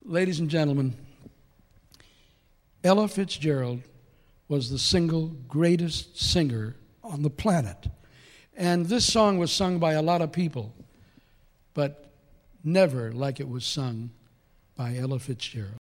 Ladies and gentlemen, Ella Fitzgerald was the single greatest singer on the planet. And this song was sung by a lot of people, but never like it was sung by Ella Fitzgerald.